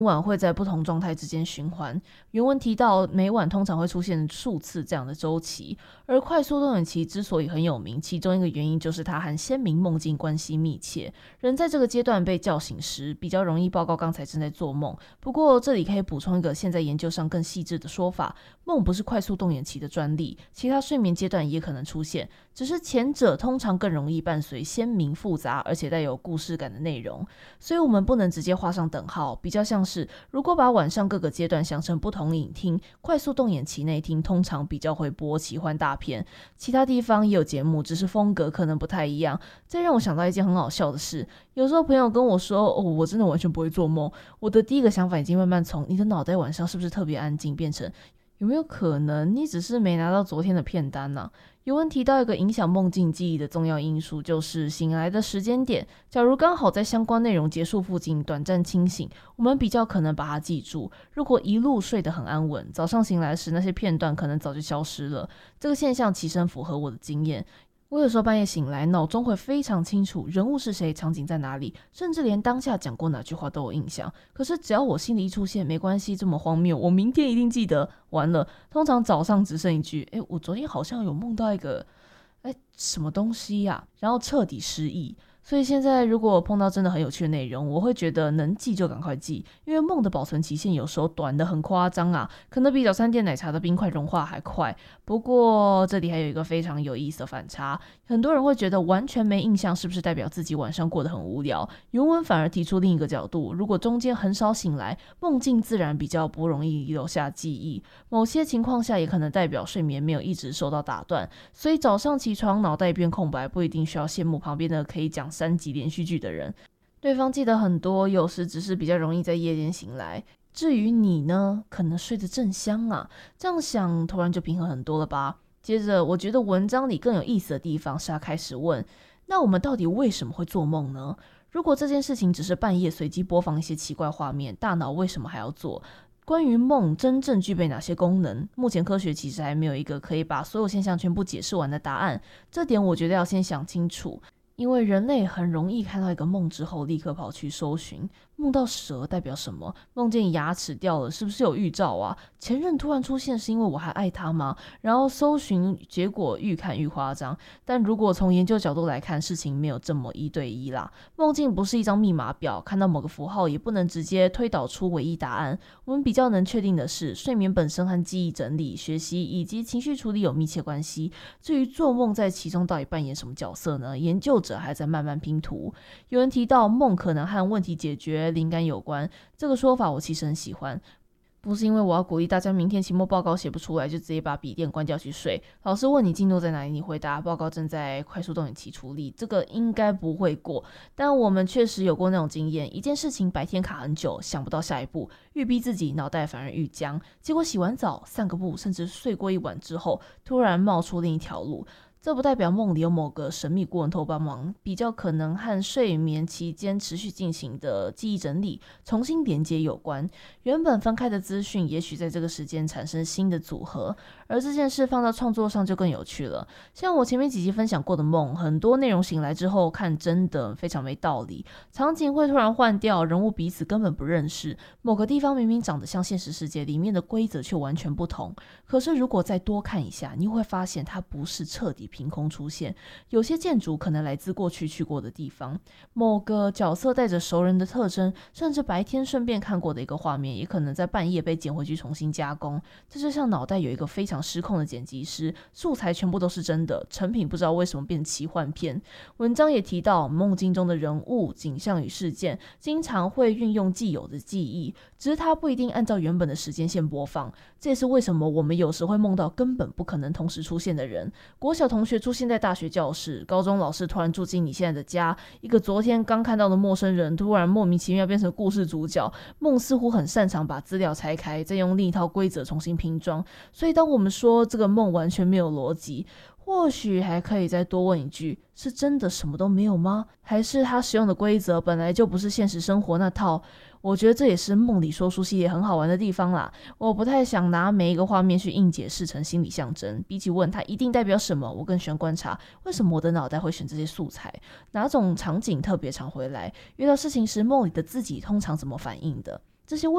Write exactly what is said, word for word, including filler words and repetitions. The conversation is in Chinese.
晚会在不同状态之间循环。原文提到每晚通常会出现数次这样的周期，而快速动眼期之所以很有名，其中一个原因就是它和鲜明梦境关系密切。人在这个阶段被叫醒时比较容易报告刚才正在做梦。不过这里可以补充一个现在研究上更细致的说法，梦不是快速动眼期的专利，其他睡眠阶段也可能出现，只是前者通常更容易伴随鲜明复杂而且带有故事感的内容，所以我们不能直接画上等号，比较像是如果把晚上各个阶段想成不同影厅，快速动眼期那一厅通常比较会播奇幻大片，其他地方也有节目，只是风格可能不太一样。这让我想到一件很好笑的事，有时候朋友跟我说哦，我真的完全不会做梦，我的第一个想法已经慢慢从你的脑袋晚上是不是特别安静变成有没有可能你只是没拿到昨天的片单啊？尤文提到一个影响梦境记忆的重要因素，就是醒来的时间点。假如刚好在相关内容结束附近短暂清醒，我们比较可能把它记住。如果一路睡得很安稳，早上醒来时那些片段可能早就消失了。这个现象其实符合我的经验。我有时候半夜醒来，脑中会非常清楚人物是谁，场景在哪里，甚至连当下讲过哪句话都有印象。可是只要我心里一出现，没关系，这么荒谬，我明天一定记得。完了，通常早上只剩一句，诶，我昨天好像有梦到一个，诶，什么东西呀、啊？然后彻底失忆。所以现在如果碰到真的很有趣的内容，我会觉得能记就赶快记，因为梦的保存期限有时候短的很夸张啊，可能比早餐店奶茶的冰块融化还快。不过这里还有一个非常有意思的反差，很多人会觉得完全没印象是不是代表自己晚上过得很无聊？原文反而提出另一个角度，如果中间很少醒来，梦境自然比较不容易留下记忆，某些情况下也可能代表睡眠没有一直受到打断，所以早上起床脑袋一片空白，不一定需要羡慕旁边的可以讲三集连续剧的人，对方记得很多，有时只是比较容易在夜间醒来。至于你呢，可能睡得正香啊，这样想突然就平衡很多了吧。接着我觉得文章里更有意思的地方是他开始问，那我们到底为什么会做梦呢？如果这件事情只是半夜随机播放一些奇怪画面，大脑为什么还要做？关于梦真正具备哪些功能，目前科学其实还没有一个可以把所有现象全部解释完的答案，这点我觉得要先想清楚。因为人类很容易看到一个梦之后立刻跑去搜寻，梦到蛇代表什么？梦见牙齿掉了是不是有预兆啊？前任突然出现是因为我还爱他吗？然后搜寻结果愈看愈夸张。但如果从研究角度来看，事情没有这么一对一啦。梦境不是一张密码表，看到某个符号也不能直接推导出唯一答案。我们比较能确定的是，睡眠本身和记忆整理、学习以及情绪处理有密切关系。至于做梦在其中到底扮演什么角色呢？研究者还在慢慢拼图。有人提到梦可能和问题解决、灵感有关，这个说法我其实很喜欢。不是因为我要鼓励大家明天期末报告写不出来就直接把笔电关掉去睡，老师问你进度在哪里，你回答报告正在快速动眼期处理，这个应该不会过。但我们确实有过那种经验，一件事情白天卡很久，想不到下一步，愈逼自己脑袋反而愈僵，结果洗完澡散个步甚至睡过一晚之后，突然冒出另一条路。这不代表梦里有某个神秘顾问偷帮忙，比较可能和睡眠期间持续进行的记忆整理、重新连接有关。原本分开的资讯，也许在这个时间产生新的组合，而这件事放到创作上就更有趣了。像我前面几集分享过的梦，很多内容醒来之后看真的非常没道理，场景会突然换掉，人物彼此根本不认识，某个地方明明长得像现实世界里面的规则却完全不同。可是如果再多看一下，你会发现它不是彻底凭空出现，有些建筑可能来自过去去过的地方，某个角色带着熟人的特征，甚至白天顺便看过的一个画面，也可能在半夜被捡回去重新加工。这就像脑袋有一个非常失控的剪辑师，素材全部都是真的，成品不知道为什么变奇幻片。文章也提到，梦境中的人物、景象与事件经常会运用既有的记忆，只是它不一定按照原本的时间线播放。这也是为什么我们有时会梦到根本不可能同时出现的人。国小同学出现在大学教室，高中老师突然住进你现在的家，一个昨天刚看到的陌生人突然莫名其妙变成故事主角。梦似乎很擅长把资料拆开，再用另一套规则重新拼装。所以当我们说这个梦完全没有逻辑，或许还可以再多问一句，是真的什么都没有吗？还是他使用的规则本来就不是现实生活那套？我觉得这也是梦里说书系列很好玩的地方啦。我不太想拿每一个画面去硬解释成心理象征，比起问它一定代表什么，我更喜欢观察为什么我的脑袋会选这些素材，哪种场景特别常回来，遇到事情时梦里的自己通常怎么反应的。 这些